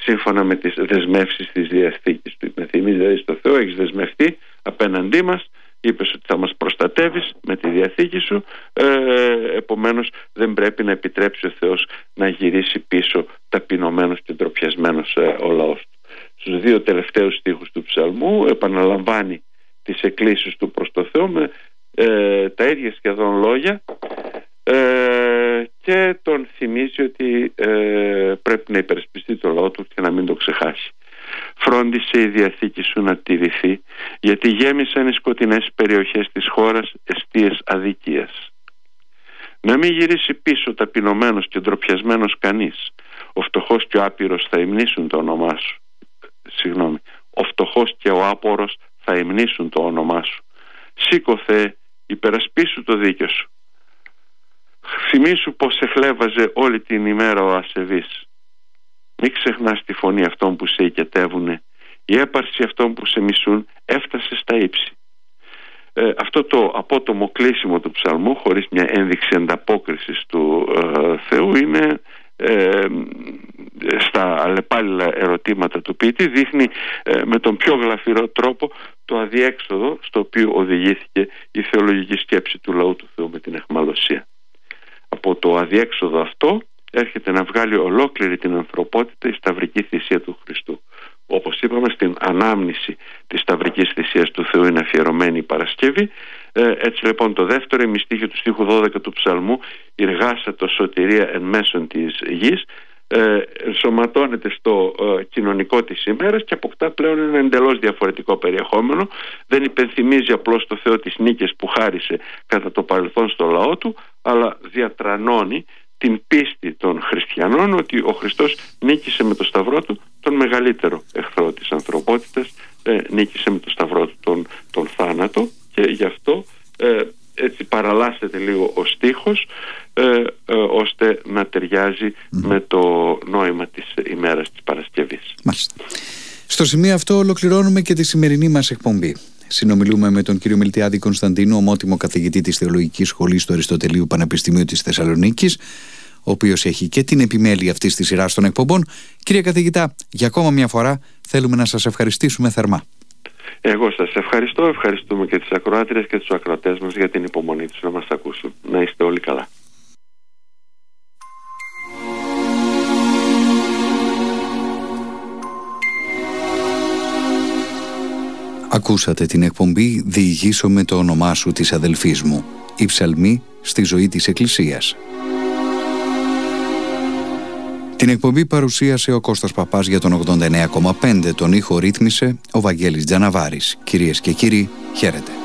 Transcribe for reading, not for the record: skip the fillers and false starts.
σύμφωνα με τις δεσμεύσεις της Διαθήκης του. Με θυμίζει δηλαδή στο Θεό, έχεις δεσμευτεί απέναντί μας, είπες ότι θα μας προστατεύεις με τη Διαθήκη σου, επομένως δεν πρέπει να επιτρέψει ο Θεός να γυρίσει πίσω ταπεινωμένος και ντροπιασμένος ο λαός του. Στους 2 τελευταίους στίχους του ψαλμού επαναλαμβάνει τις εκκλήσεις του προς το Θεό με τα ίδια σχεδόν λόγια, και τον θυμίζει ότι πρέπει να υπερασπιστεί το λαό του και να μην το ξεχάσει. Φρόντισε η Διαθήκη σου να τηρηθεί, γιατί γέμισαν οι σκοτεινές περιοχές της χώρας εστίες αδικίας. Να μην γυρίσει πίσω ταπεινωμένος και ντροπιασμένος κανείς. Ο φτωχός και ο άπειρος θα υμνήσουν το όνομά σου. Ο φτωχός και ο άπορος θα υμνήσουν το όνομά σου. Σήκω, Θεέ, υπερασπίσου το δίκαιο σου. Θυμήσου πως εχλέβαζε όλη την ημέρα ο ασεβής. Μην ξεχνάς τη φωνή αυτών που σε οικετεύουνε. Η έπαρση αυτών που σε μισούν έφτασε στα ύψη. Αυτό το απότομο κλείσιμο του ψαλμού, χωρίς μια ένδειξη ανταπόκρισης του Θεού, είναι στα αλλεπάλληλα ερωτήματα του ποιητή, δείχνει με τον πιο γλαφυρό τρόπο το αδιέξοδο στο οποίο οδηγήθηκε η θεολογική σκέψη του λαού του Θεού με την αιχμαλωσία. Από το αδιέξοδο αυτό έρχεται να βγάλει ολόκληρη την ανθρωπότητα η σταυρική θυσία του Χριστού. Όπως είπαμε, στην ανάμνηση της σταυρικής θυσίας του Θεού είναι αφιερωμένη η Παρασκευή. Έτσι λοιπόν το δεύτερο ημιστίχιο του στίχου 12 του ψαλμού, «Ηργάσατο σωτηρία εν μέσον της γης», ενσωματώνεται στο κοινωνικό της ημέρας και αποκτά πλέον ένα εντελώς διαφορετικό περιεχόμενο. Δεν υπενθυμίζει απλώς το Θεό τις νίκες που χάρισε κατά το παρελθόν στο λαό του, αλλά διατρανώνει την πίστη των χριστιανών ότι ο Χριστός νίκησε με το σταυρό του τον μεγαλύτερο εχθρό της ανθρωπότητας, νίκησε με το σταυρό του τον θάνατο, και γι' αυτό έτσι παραλλάσσεται λίγο ο στίχος, ώστε να ταιριάζει με το νόημα της ημέρας της Παρασκευής. Μάλιστα. Στο σημείο αυτό ολοκληρώνουμε και τη σημερινή μας εκπομπή. Συνομιλούμε με τον κύριο Μιλτιάδη Κωνσταντίνο, ομότιμο καθηγητή της Θεολογικής Σχολής του Αριστοτελείου Πανεπιστημίου της Θεσσαλονίκης, ο οποίος έχει και την επιμέλεια αυτής της σειράς των εκπομπών. Κύριε καθηγητά, για ακόμα μια φορά θέλουμε να σας ευχαριστήσουμε θερμά. Εγώ σας ευχαριστώ, ευχαριστούμε και τις ακροάτριες και τους ακροατές μας για την υπομονή τους να μας ακούσουν. Να είστε όλοι καλά. Ακούσατε την εκπομπή «Διηγήσω με το όνομά σου» της αδελφής μου, η ψαλμή στη ζωή της Εκκλησίας. Την εκπομπή παρουσίασε ο Κώστας Παπάς για τον 89,5. Τον ήχο ρύθμισε ο Βαγγέλης Τζαναβάρης. Κυρίες και κύριοι, χαίρετε.